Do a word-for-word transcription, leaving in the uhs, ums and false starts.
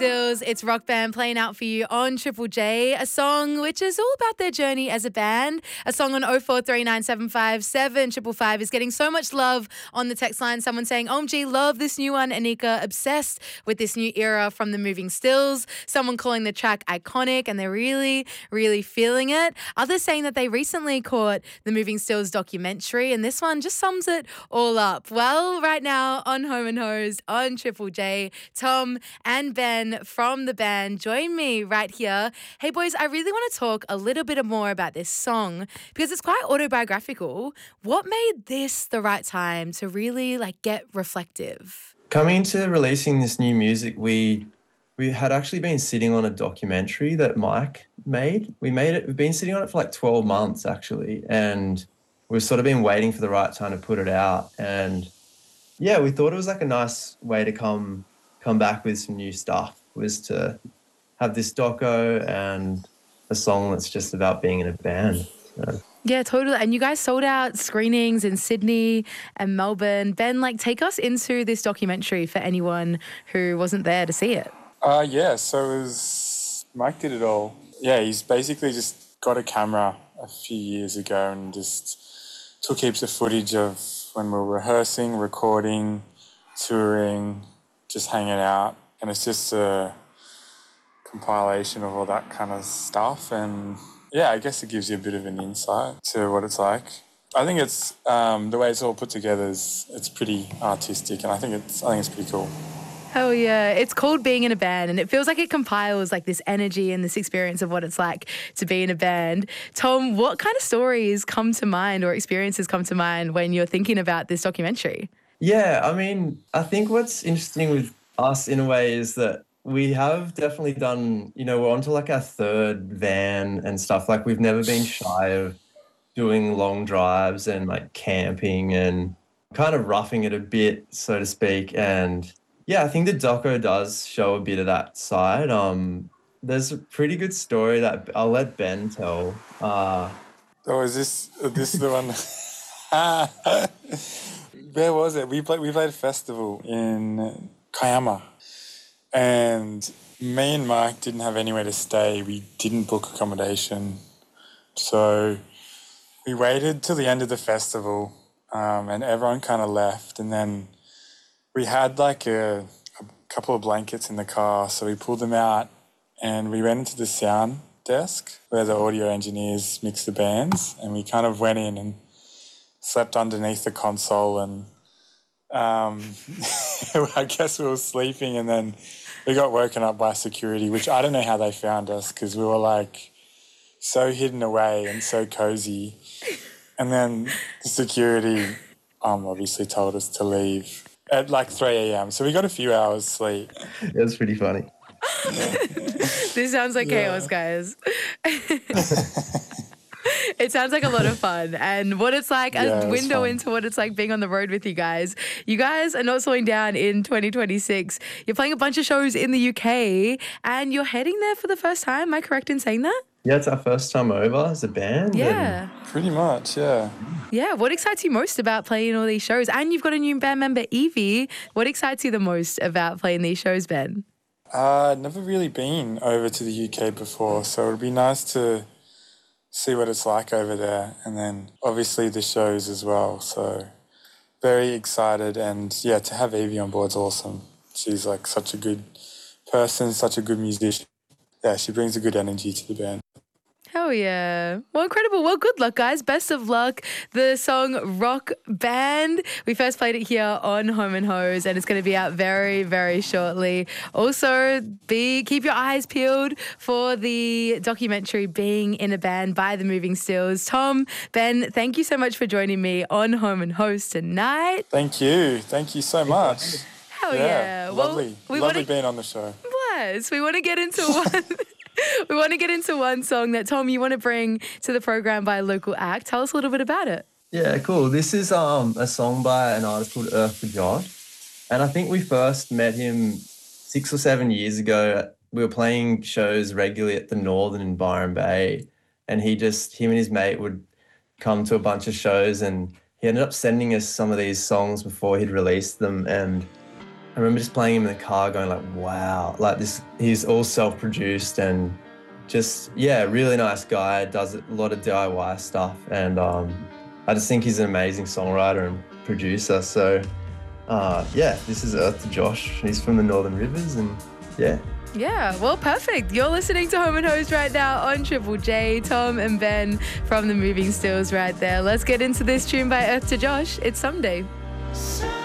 Stills, it's Rock Band playing out for you on Triple J, a song which is all about their journey as a band. A song on oh four three nine seven five seven five five is getting so much love on the text line. Someone saying, O M G, love this new one. Anika, obsessed with this new era from the Moving Stills. Someone calling the track iconic and they're really, really feeling it. Others saying that they recently caught the Moving Stills documentary and this one just sums it all up. Well, right now on Home and Hosed on Triple J, Tom and Ben from the band join me right here. Hey boys, I really want to talk a little bit more about this song because it's quite autobiographical. What made this the right time to really like get reflective? Coming into releasing this new music, we we had actually been sitting on a documentary that Mike made. We made it, we've been sitting on it for like twelve months actually, and we've sort of been waiting for the right time to put it out. And yeah, we thought it was like a nice way to come come back with some new stuff, was to have this doco and a song that's just about being in a band. So. Yeah, totally. And you guys sold out screenings in Sydney and Melbourne. Ben, like, take us into this documentary for anyone who wasn't there to see it. Uh, yeah, so it was, Mike did it all. Yeah, he's basically just got a camera a few years ago and just took heaps of footage of when we were rehearsing, recording, touring, just hanging out. And it's just a compilation of all that kind of stuff. And yeah, I guess it gives you a bit of an insight to what it's like. I think it's, um, the way it's all put together is, it's pretty artistic, and I think it's, I think it's pretty cool. Hell yeah. It's called Being in a Band, and it feels like it compiles like this energy and this experience of what it's like to be in a band. Tom, what kind of stories come to mind or experiences come to mind when you're thinking about this documentary? Yeah, I mean, I think what's interesting with us in a way is that we have definitely done, you know, we're onto like our third van and stuff. Like we've never been shy of doing long drives and like camping and kind of roughing it a bit, so to speak. And yeah, I think the doco does show a bit of that side. Um, there's a pretty good story that I'll let Ben tell. Uh, oh, is this, this is the one? Where was it? We played, we played a festival in Kiama. And me and Mike didn't have anywhere to stay. We didn't book accommodation. So we waited till the end of the festival um, and everyone kind of left. And then we had like a, a couple of blankets in the car. So we pulled them out and we went into the sound desk where the audio engineers mix the bands. And we kind of went in and slept underneath the console and um, I guess we were sleeping and then we got woken up by security, which I don't know how they found us because we were like so hidden away and so cozy. And then the security um, obviously told us to leave at like three a.m. So we got a few hours sleep. It was pretty funny. This sounds like yeah. chaos, guys. It sounds like a lot of fun and what it's like, yeah, a window fun. into what it's like being on the road with you guys. You guys are not slowing down in twenty twenty-six. You're playing a bunch of shows in the U K and you're heading there for the first time. Am I correct in saying that? Yeah, it's our first time over as a band. Yeah. And pretty much, yeah. Yeah, what excites you most about playing all these shows? And you've got a new band member, Evie. What excites you the most about playing these shows, Ben? Uh, I've never really been over to the U K before, so it would be nice to see what it's like over there, and then obviously the shows as well. So very excited, and yeah, to have Evie on board is awesome. She's like such a good person, such a good musician. Yeah, she brings a good energy to the band. Hell yeah. Well, incredible. Well, good luck, guys. Best of luck. The song Rock Band. We first played it here on Home and Hose, and it's going to be out very, very shortly. Also, be keep your eyes peeled for the documentary Being in a Band by the Moving Stills. Tom, Ben, thank you so much for joining me on Home and Hose tonight. Thank you. Thank you so much. Hell yeah. yeah. Lovely. Well, we lovely wanna... being on the show. Bless. We want to get into one... We want to get into one song that, Tom, you want to bring to the program by a local act. Tell us a little bit about it. Yeah, cool. This is um a song by an artist called Earth for God. And I think we first met him six or seven years ago. We were playing shows regularly at the Northern in Byron Bay. And he just, him and his mate would come to a bunch of shows and he ended up sending us some of these songs before he'd released them. And I remember just playing him in the car going like, wow, like this, he's all self-produced and just, yeah, really nice guy, does a lot of D I Y stuff. And um, I just think he's an amazing songwriter and producer. So uh, yeah, this is Earth to Josh. He's from the Northern Rivers and yeah. Yeah, well, perfect. You're listening to Home and Hose right now on Triple J. Tom and Ben from the Moving Stills right there. Let's get into this tune by Earth to Josh. It's Someday.